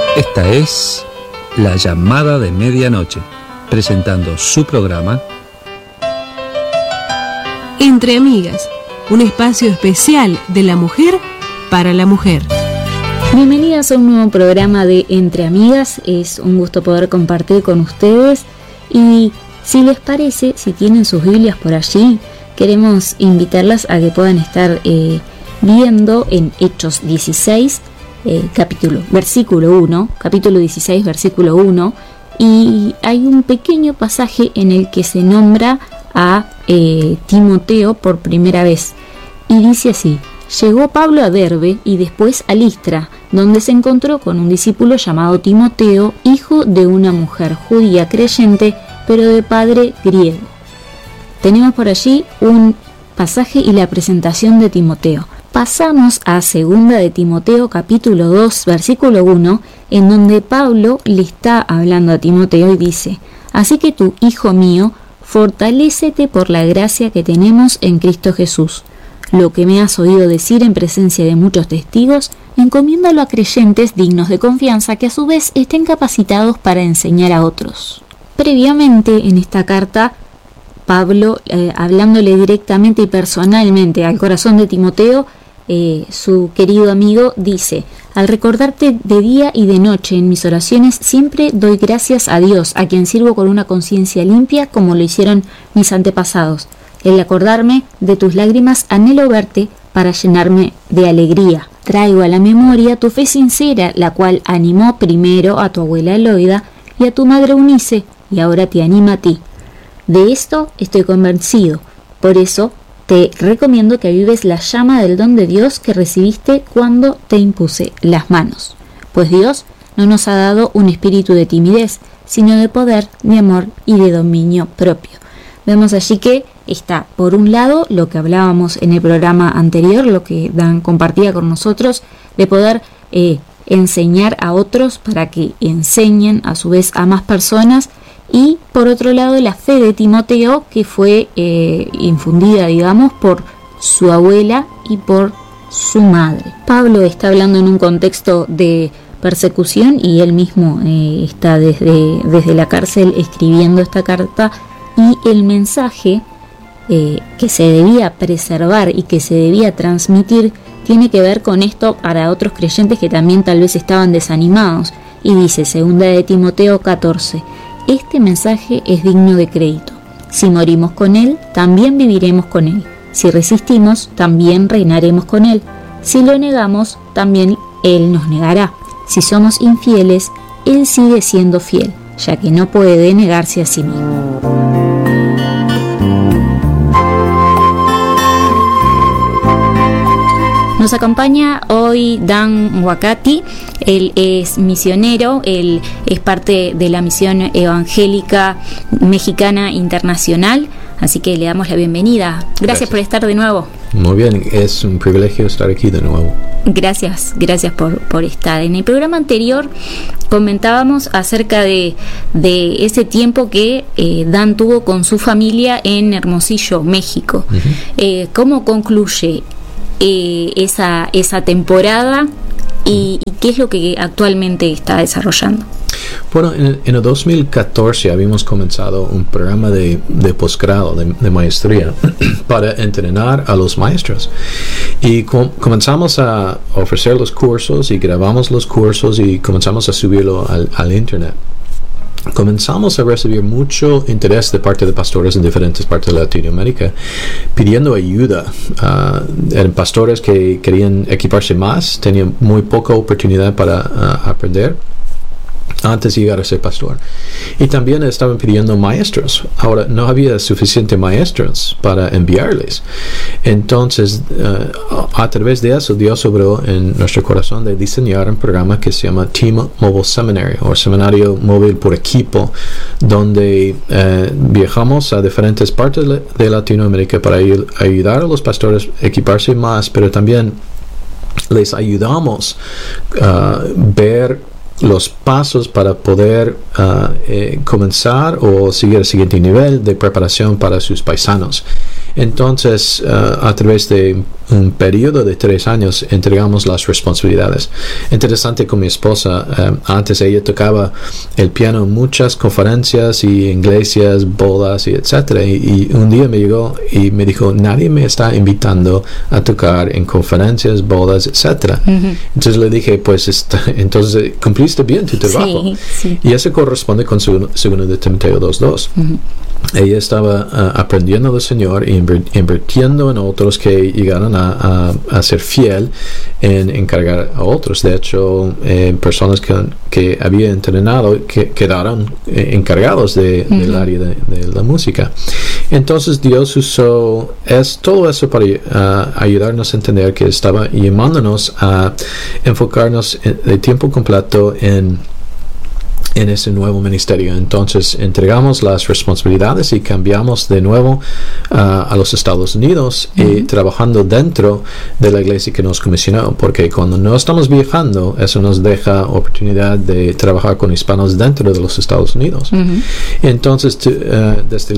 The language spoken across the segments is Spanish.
Esta es La Llamada de Medianoche, presentando su programa Entre Amigas, un espacio especial de la mujer para la mujer. Bienvenidas a un nuevo programa de Entre Amigas. Es un gusto poder compartir con ustedes y si les parece, si tienen sus Biblias por allí, queremos invitarlas a que puedan estar viendo en Hechos 16, capítulo 16, versículo 1, y hay un pequeño pasaje en el que se nombra a Timoteo por primera vez, y dice así: llegó Pablo a Derbe y después a Listra, donde se encontró con un discípulo llamado Timoteo, hijo de una mujer judía creyente, pero de padre griego. Tenemos por allí un pasaje y la presentación de Timoteo. Pasamos a 2 de Timoteo capítulo 2 versículo 1, en donde Pablo le está hablando a Timoteo y dice: así que tú, hijo mío, fortalécete por la gracia que tenemos en Cristo Jesús. Lo que me has oído decir en presencia de muchos testigos, encomiéndalo a creyentes dignos de confianza que a su vez estén capacitados para enseñar a otros. Previamente en esta carta, Pablo, hablándole directamente y personalmente al corazón de Timoteo, su querido amigo, dice: al recordarte de día y de noche en mis oraciones, siempre doy gracias a Dios, a quien sirvo con una conciencia limpia como lo hicieron mis antepasados. El acordarme de tus lágrimas, anhelo verte para llenarme de alegría. Traigo a la memoria tu fe sincera, la cual animó primero a tu abuela Eloida y a tu madre Eunice, y ahora te anima a ti. De esto estoy convencido, por eso te recomiendo que avives la llama del don de Dios que recibiste cuando te impuse las manos. Pues Dios no nos ha dado un espíritu de timidez, sino de poder, de amor y de dominio propio. Vemos allí que está, por un lado, lo que hablábamos en el programa anterior, lo que Dan compartía con nosotros, de poder enseñar a otros para que enseñen a su vez a más personas, y por otro lado la fe de Timoteo, que fue infundida, digamos, por su abuela y por su madre. Pablo está hablando en un contexto de persecución y él mismo está desde la cárcel escribiendo esta carta, y el mensaje que se debía preservar y que se debía transmitir tiene que ver con esto para otros creyentes que también tal vez estaban desanimados, y dice 2 de Timoteo 14: este mensaje es digno de crédito. Si morimos con él, también viviremos con él. Si resistimos, también reinaremos con él. Si lo negamos, también él nos negará. Si somos infieles, él sigue siendo fiel, ya que no puede negarse a sí mismo. Nos acompaña hoy Dan Wakati. Él es misionero, él es parte de la Misión Evangélica Mexicana Internacional, así que le damos la bienvenida. Gracias por estar de nuevo. Muy bien, es un privilegio estar aquí de nuevo. Gracias por estar. En el programa anterior comentábamos acerca de ese tiempo que Dan tuvo con su familia en Hermosillo, México. Uh-huh. ¿Cómo concluye esa temporada y qué es lo que actualmente está desarrollando? Bueno, en el 2014 habíamos comenzado un programa de posgrado, de maestría, para entrenar a los maestros. Y comenzamos a ofrecer los cursos y grabamos los cursos y comenzamos a subirlo al internet. Comenzamos a recibir mucho interés de parte de pastores en diferentes partes de Latinoamérica pidiendo ayuda. Eran pastores que querían equiparse más, tenían muy poca oportunidad para aprender antes de llegar a ser pastor, y también estaban pidiendo maestros. Ahora no había suficientes maestros para enviarles, entonces a través de eso Dios obró en nuestro corazón de diseñar un programa que se llama Team Mobile Seminary, o seminario móvil por equipo, donde viajamos a diferentes partes de Latinoamérica para ayudar a los pastores a equiparse más, pero también les ayudamos a ver los pasos para poder comenzar o seguir el siguiente nivel de preparación para sus paisanos. Entonces, a través de un periodo de 3 años, entregamos las responsabilidades. Interesante con mi esposa, antes ella tocaba el piano en muchas conferencias y iglesias, bodas y etcétera. Y un día me llegó y me dijo, nadie me está invitando a tocar en conferencias, bodas, etcétera. Entonces le dije, pues entonces cumpliste bien tu trabajo. Sí. Y eso corresponde con 2 de Timoteo 2:2. Ella estaba aprendiendo del Señor y invirtiendo en otros que llegaron a ser fiel en encargar a otros. De hecho, personas que había entrenado que quedaron encargados del área de la música. Entonces Dios usó todo eso para ayudarnos a entender que estaba llamándonos a enfocarnos de tiempo completo en ese nuevo ministerio. Entonces entregamos las responsabilidades y cambiamos de nuevo a los Estados Unidos y trabajando dentro de la iglesia que nos comisionó, porque cuando no estamos viajando, eso nos deja oportunidad de trabajar con hispanos dentro de los Estados Unidos. Entonces desde el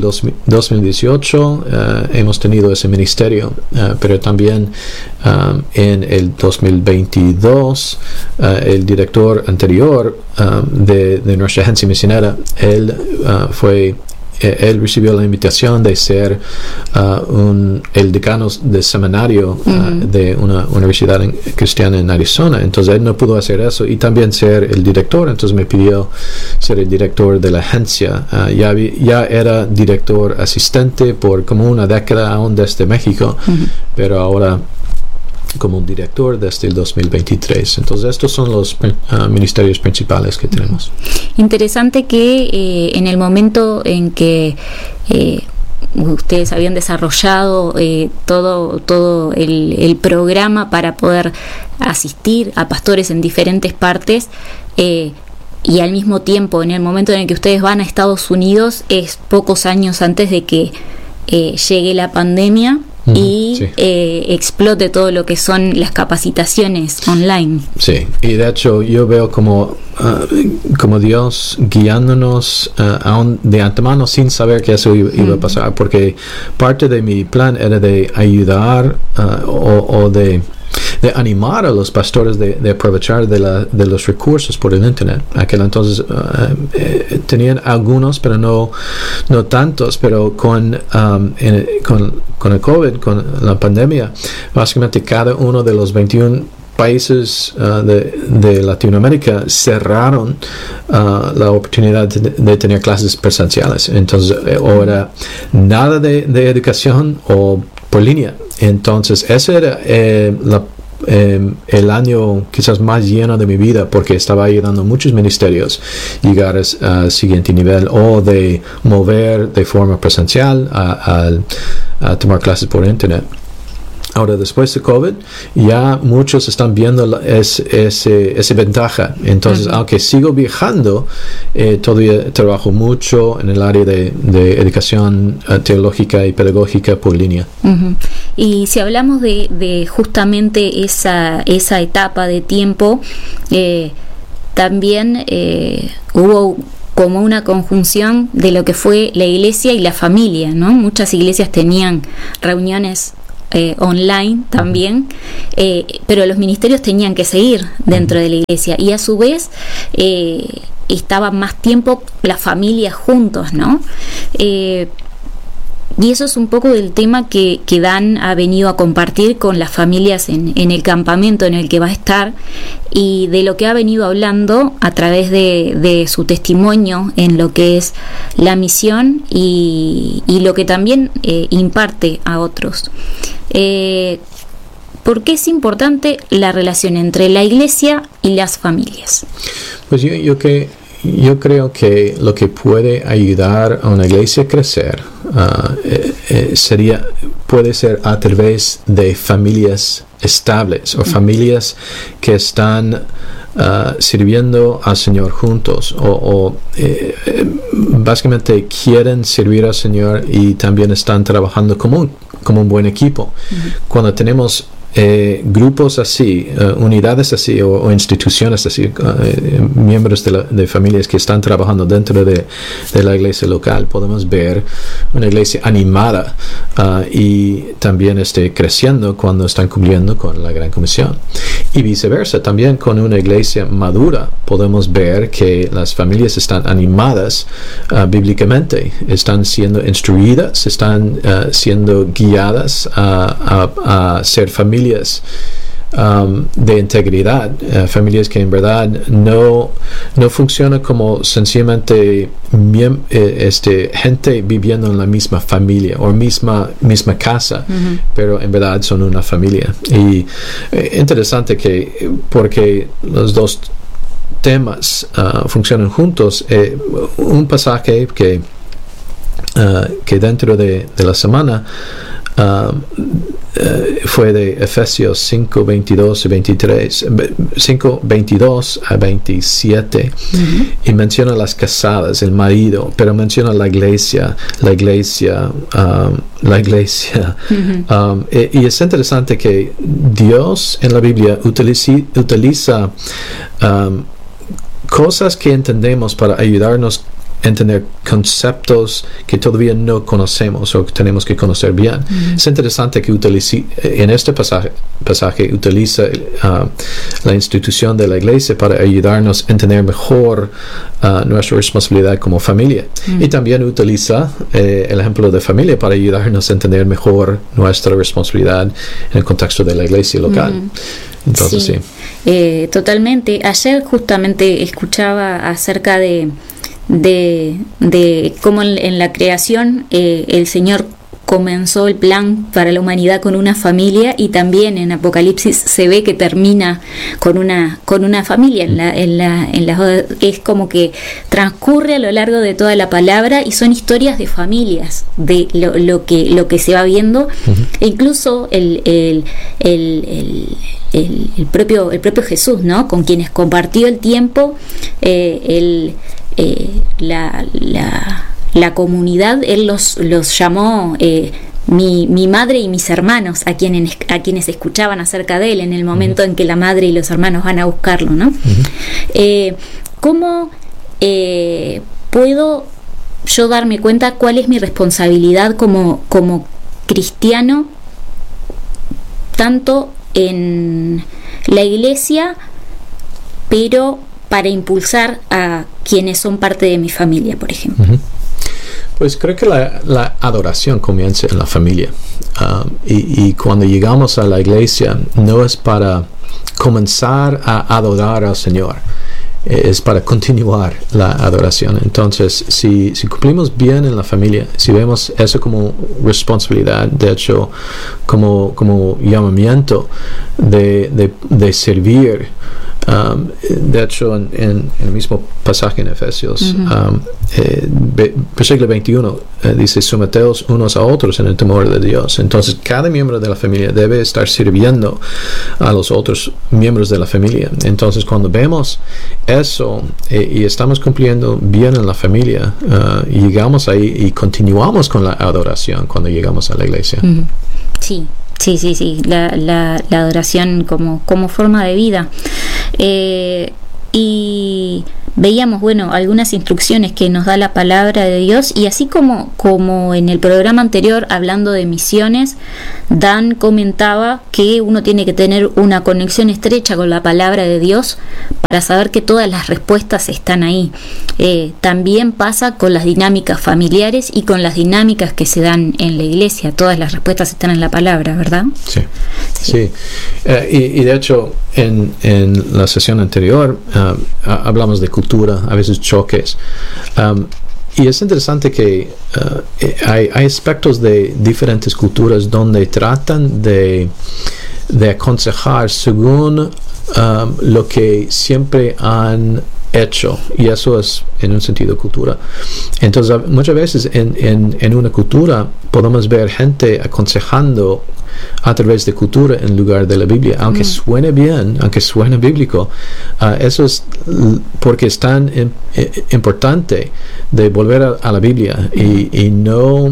2018 hemos tenido ese ministerio, pero también en el 2022 el director anterior de nuestra agencia misionera, él recibió la invitación de ser el decano de seminario de una universidad cristiana en Arizona. Entonces él no pudo hacer eso y también ser el director. Entonces me pidió ser el director de la agencia. Ya era director asistente por como una década aún desde México, pero ahora como un director desde el 2023. Entonces estos son los ministerios principales que tenemos. Interesante que en el momento en que ustedes habían desarrollado todo el programa para poder asistir a pastores en diferentes partes, y al mismo tiempo en el momento en el que ustedes van a Estados Unidos es pocos años antes de que llegue la pandemia y explote todo lo que son las capacitaciones online. Sí, y de hecho yo veo como Dios guiándonos aún de antemano sin saber que eso iba a pasar, porque parte de mi plan era de ayudar o de animar a los pastores de aprovechar de los recursos por el internet. Aquel entonces tenían algunos, pero no tantos, pero con el COVID, con la pandemia, básicamente cada uno de los 21 países de Latinoamérica cerraron la oportunidad de tener clases presenciales. Entonces ahora nada de educación o por línea. Entonces ese era el año quizás más lleno de mi vida, porque estaba ayudando a muchos ministerios llegar al siguiente nivel o de mover de forma presencial a tomar clases por internet. Ahora, después de COVID, ya muchos están viendo esa ventaja. Entonces, aunque sigo viajando, todavía trabajo mucho en el área de educación teológica y pedagógica por línea. Y si hablamos de justamente esa etapa de tiempo, también hubo como una conjunción de lo que fue la iglesia y la familia, ¿no? Muchas iglesias tenían reuniones online también, pero los ministerios tenían que seguir dentro de la iglesia y a su vez estaban más tiempo las familias juntos, ¿no? Y eso es un poco del tema que Dan ha venido a compartir con las familias en el campamento en el que va a estar, y de lo que ha venido hablando a través de su testimonio en lo que es la misión y lo que también imparte a otros. ¿Por qué es importante la relación entre la iglesia y las familias? Pues yo creo que lo que puede ayudar a una iglesia a crecer puede ser a través de familias estables o familias que están sirviendo al Señor juntos o básicamente quieren servir al Señor y también están trabajando como un buen equipo. Cuando tenemos grupos así, unidades así o instituciones así, miembros de familias que están trabajando dentro de la iglesia local, podemos ver una iglesia animada y también creciendo cuando están cumpliendo con la Gran Comisión. Y viceversa, también con una iglesia madura podemos ver que las familias están animadas bíblicamente, están siendo instruidas, están siendo guiadas a ser familias de integridad, familias que en verdad no funcionan como sencillamente gente viviendo en la misma familia o misma casa, pero en verdad son una familia. Y interesante porque los dos temas funcionan juntos. Un pasaje que dentro de la semana fue de Efesios 5, 22 y 23, 5, 22 a 27, y menciona las casadas, el marido, pero menciona la iglesia, y es interesante que Dios en la Biblia utiliza cosas que entendemos para ayudarnos a entender conceptos que todavía no conocemos o que tenemos que conocer bien. Es interesante que en este pasaje utiliza la institución de la iglesia para ayudarnos a entender mejor nuestra responsabilidad como familia. Y también utiliza el ejemplo de familia para ayudarnos a entender mejor nuestra responsabilidad en el contexto de la iglesia local. Entonces, sí. Totalmente. Ayer justamente escuchaba acerca de cómo en la creación el Señor comenzó el plan para la humanidad con una familia, y también en Apocalipsis se ve que termina con una familia. Es como que transcurre a lo largo de toda la palabra y son historias de familias, de lo que se va viendo. E incluso el propio Jesús, ¿no? Con quienes compartió el tiempo, la comunidad, él los llamó mi madre y mis hermanos, a quienes escuchaban acerca de él en el momento en que la madre y los hermanos van a buscarlo, ¿no? ¿Cómo puedo yo darme cuenta cuál es mi responsabilidad como cristiano, tanto en la iglesia, pero para impulsar a quienes son parte de mi familia, por ejemplo? Pues creo que la adoración comienza en la familia, y cuando llegamos a la iglesia no es para comenzar a adorar al Señor, es para continuar la adoración. Entonces, si cumplimos bien en la familia, si vemos eso como responsabilidad, de hecho como llamamiento de servir, de hecho en el mismo pasaje en Efesios, versículo 21 dice: someteos unos a otros en el temor de Dios. Entonces cada miembro de la familia debe estar sirviendo a los otros miembros de la familia. Entonces cuando vemos eso y estamos cumpliendo bien en la familia, llegamos ahí y continuamos con la adoración cuando llegamos a la iglesia. Sí, la adoración como forma de vida. Y veíamos, algunas instrucciones que nos da la palabra de Dios, y así como en el programa anterior, hablando de misiones, Dan comentaba que uno tiene que tener una conexión estrecha con la palabra de Dios para saber que todas las respuestas están ahí. También pasa con las dinámicas familiares y con las dinámicas que se dan en la iglesia. Todas las respuestas están en la palabra, ¿verdad? Sí. Y de hecho en la sesión anterior hablamos de cultura, a veces choques, y es interesante que hay aspectos de diferentes culturas donde tratan de aconsejar según lo que siempre han hecho, y eso es en un sentido cultura. Entonces muchas veces en una cultura podemos ver gente aconsejando a través de cultura en lugar de la Biblia, aunque suene bien, aunque suene bíblico. Eso es porque es tan importante de volver a la Biblia y no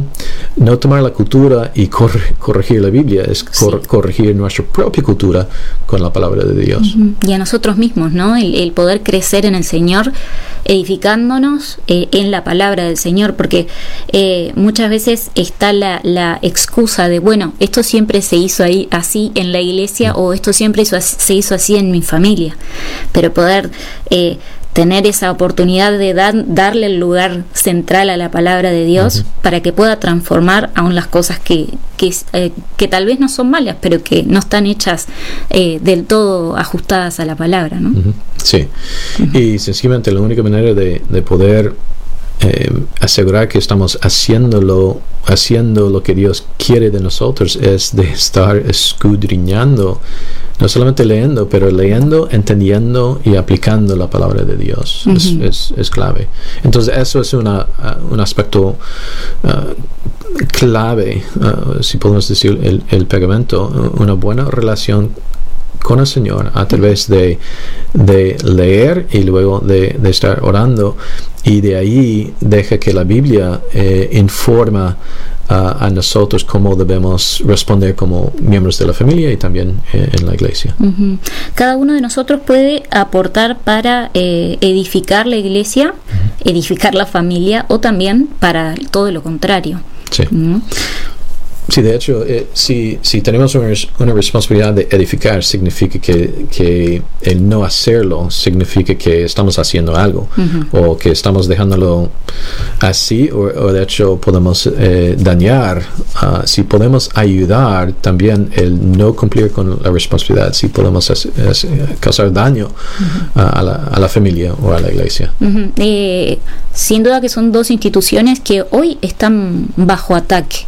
no tomar la cultura y corregir la Biblia, es corregir nuestra propia cultura con la palabra de Dios. Y a nosotros mismos, ¿no? El poder crecer en el Señor, edificándonos en la palabra del Señor, porque muchas veces está la excusa de, bueno, esto siempre se hizo ahí así en la iglesia, o esto siempre se hizo así en mi familia, pero poder tener esa oportunidad de darle el lugar central a la palabra de Dios, para que pueda transformar aún las cosas que tal vez no son malas, pero que no están hechas del todo ajustadas a la palabra, ¿no? Sí. Y sencillamente la única manera de poder asegurar que estamos haciendo lo que Dios quiere de nosotros es de estar escudriñando, no solamente leyendo, pero leyendo, entendiendo y aplicando la palabra de Dios. Es clave. Entonces eso es un aspecto clave, si podemos decir, el pegamento, una buena relación con el Señor a través de leer y luego de estar orando, y de ahí deja que la Biblia informa a nosotros cómo debemos responder como miembros de la familia y también en la iglesia. Cada uno de nosotros puede aportar para edificar la iglesia, edificar la familia, o también para todo lo contrario. Sí. Sí, de hecho, si tenemos una responsabilidad de edificar, significa que el no hacerlo significa que estamos haciendo algo, o que estamos dejándolo así, o de hecho podemos dañar. Si podemos ayudar, también el no cumplir con la responsabilidad, si podemos causar daño a la familia o a la iglesia. Sin duda que son dos instituciones que hoy están bajo ataque.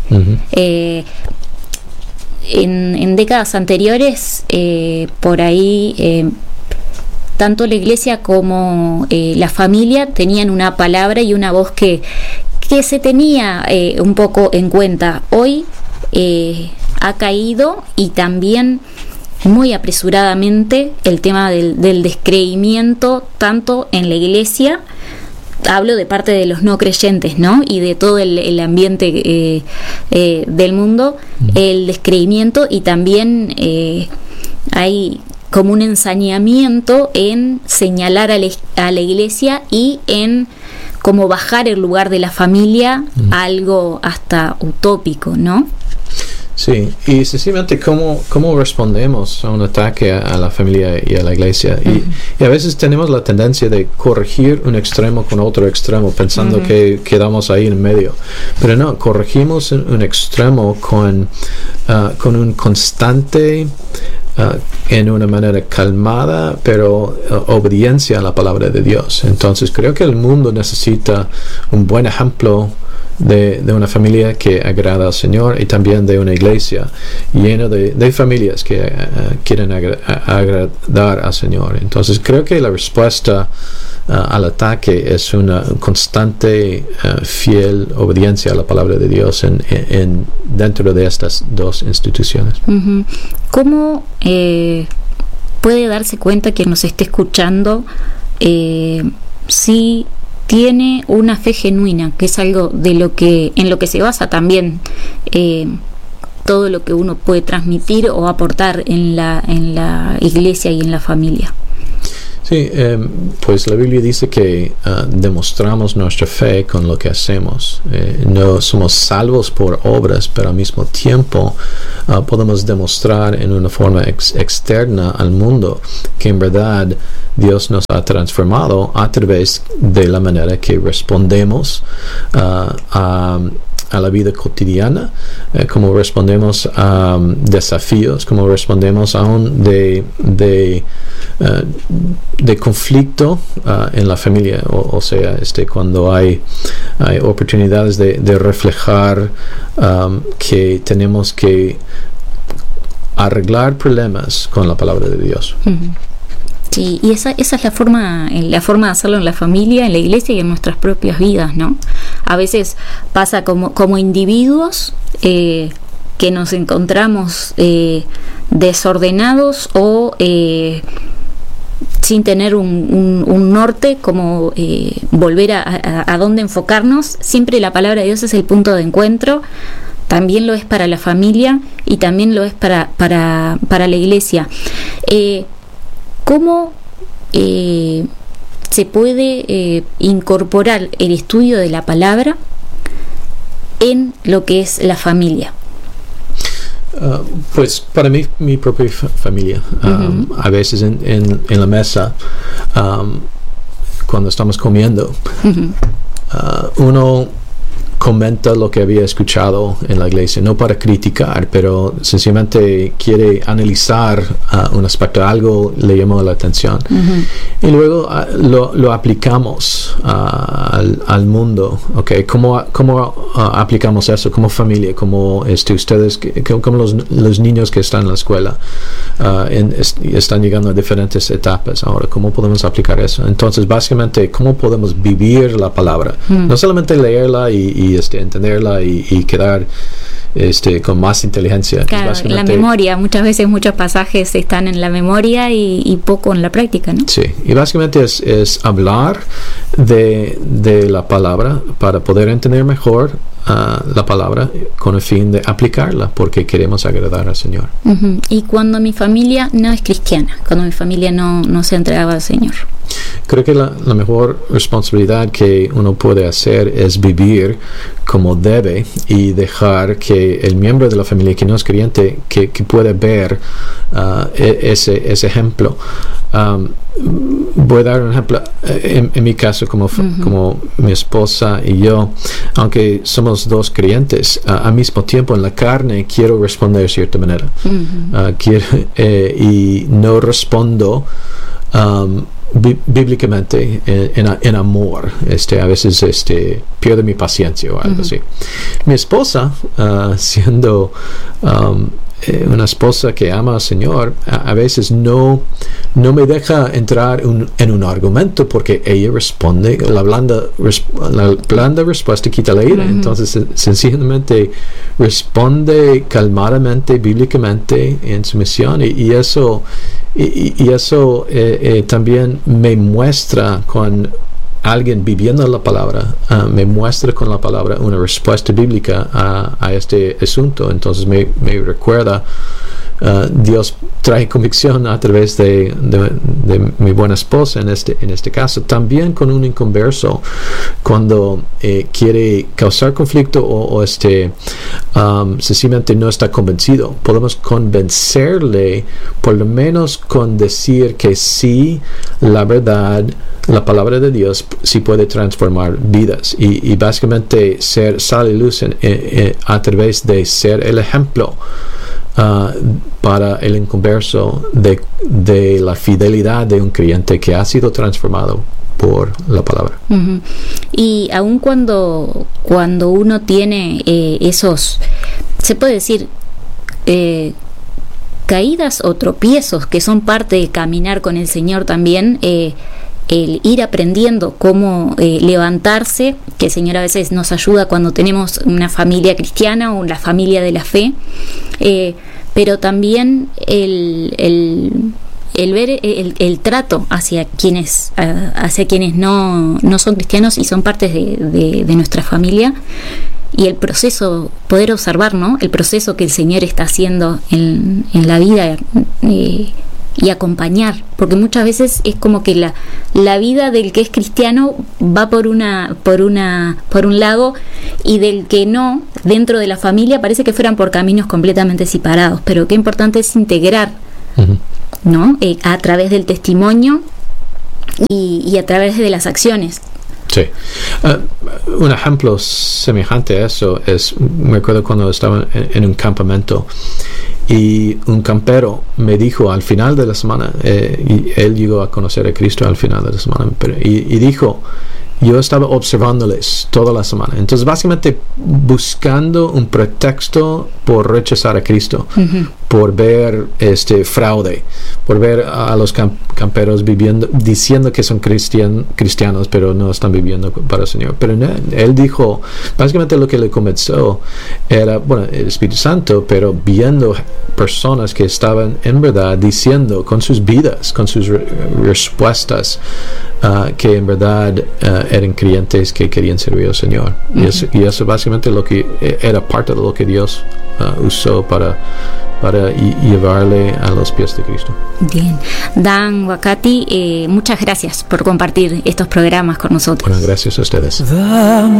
En décadas anteriores, por ahí, tanto la iglesia como la familia tenían una palabra y una voz que se tenía un poco en cuenta. Hoy ha caído, y también muy apresuradamente, el tema del descreimiento, tanto en la iglesia, hablo de parte de los no creyentes, ¿no? Y de todo el ambiente del mundo, el descreimiento, y también hay como un ensañamiento en señalar a la iglesia y en como bajar el lugar de la familia a algo hasta utópico, ¿no? Sí, y sencillamente cómo respondemos a un ataque a la familia y a la iglesia. Y a veces tenemos la tendencia de corregir un extremo con otro extremo, pensando que quedamos ahí en medio. Pero no, corregimos un extremo con un constante, en una manera calmada, pero obediencia a la palabra de Dios. Entonces creo que el mundo necesita un buen ejemplo de una familia que agrada al Señor, y también de una iglesia llena de familias que quieren agradar al Señor. Entonces creo que la respuesta al ataque es una constante, fiel obediencia a la palabra de Dios dentro de estas dos instituciones. ¿Cómo puede darse cuenta quien nos esté escuchando si tiene una fe genuina, que es algo en lo que se basa también todo lo que uno puede transmitir o aportar en la iglesia y en la familia? Sí, pues la Biblia dice que demostramos nuestra fe con lo que hacemos. No somos salvos por obras, pero al mismo tiempo podemos demostrar en una forma externa al mundo que en verdad Dios nos ha transformado a través de la manera que respondemos a la vida cotidiana, como respondemos a desafíos, como respondemos aún de conflicto en la familia, o sea, cuando hay oportunidades de reflejar que tenemos que arreglar problemas con la palabra de Dios. Sí, y esa es la forma de hacerlo en la familia, en la iglesia y en nuestras propias vidas, ¿no? A veces pasa como individuos que nos encontramos desordenados o sin tener un norte, como volver a dónde enfocarnos. Siempre la palabra de Dios es el punto de encuentro. También lo es para la familia y también lo es para la iglesia. ¿Cómo se puede incorporar el estudio de la palabra en lo que es la familia? Pues para mí, mi propia familia, a veces en la mesa, cuando estamos comiendo, uno comenta lo que había escuchado en la iglesia, no para criticar, pero sencillamente quiere analizar un aspecto, algo le llamó la atención, y luego lo aplicamos al mundo, ¿okay? ¿Cómo aplicamos eso como familia, como ustedes, como los niños que están en la escuela, están llegando a diferentes etapas ahora? ¿Cómo podemos aplicar eso? Entonces, básicamente, ¿cómo podemos vivir la palabra? No solamente leerla y entenderla y quedar con más inteligencia. Claro, la memoria, muchas veces muchos pasajes están en la memoria y poco en la práctica, ¿no? Sí, y básicamente es hablar de la palabra para poder entender mejor la palabra con el fin de aplicarla, porque queremos agradar al Señor. Y cuando mi familia no es cristiana, cuando mi familia no se entregaba al Señor, creo que la mejor responsabilidad que uno puede hacer es vivir como debe y dejar que el miembro de la familia que no es creyente que puede ver ese ejemplo. Voy a dar un ejemplo. En mi caso, como mi esposa y yo, aunque somos dos creyentes, al mismo tiempo en la carne quiero responder de cierta manera. Y no respondo bíblicamente en amor. A veces pierdo mi paciencia o algo así. Mi esposa, siendo una esposa que ama al Señor, a veces no me deja entrar en un argumento, porque ella responde, la blanda respuesta quita la ira. Entonces sencillamente responde calmadamente, bíblicamente, en sumisión, y eso también me muestra con alguien viviendo la palabra, me muestra con la palabra una respuesta bíblica a este asunto. Entonces me recuerda, Dios trae convicción a través de mi buena esposa en este caso. También con un inconverso, cuando quiere causar conflicto o sencillamente no está convencido, podemos convencerle por lo menos con decir que sí, la verdad, la palabra de Dios sí puede transformar vidas, y básicamente ser sal y luz a través de ser el ejemplo para el inconverso de la fidelidad de un creyente que ha sido transformado por la palabra. Y aun cuando uno tiene esos, se puede decir, caídas o tropiezos que son parte de caminar con el Señor también, el ir aprendiendo cómo levantarse, que el Señor a veces nos ayuda cuando tenemos una familia cristiana o la familia de la fe, pero también el ver el trato hacia quienes no son cristianos y son partes de nuestra familia, y el proceso, poder observar, ¿no?, el proceso que el Señor está haciendo en la vida, y acompañar, porque muchas veces es como que la vida del que es cristiano va por un lado, y del que no, dentro de la familia, parece que fueran por caminos completamente separados. Pero qué importante es integrar, ¿no?, a través del testimonio y a través de las acciones. Sí. Un ejemplo semejante a eso me acuerdo cuando estaba en un campamento, y un campero me dijo al final de la semana, y él llegó a conocer a Cristo al final de la semana, y yo estaba observándoles toda la semana. Entonces, básicamente buscando un pretexto por rechazar a Cristo, por ver fraude, por ver a los camperos viviendo, diciendo que son cristianos, pero no están viviendo para el Señor. Pero no, él dijo, básicamente lo que le comenzó era, bueno, el Espíritu Santo, pero viendo personas que estaban en verdad diciendo con sus vidas, con sus respuestas, que en verdad eran creyentes que querían servir al Señor. Y eso básicamente lo que era parte de lo que Dios usó para llevarle a los pies de Cristo. Bien. Dan Wakati, muchas gracias por compartir estos programas con nosotros. Bueno, gracias a ustedes.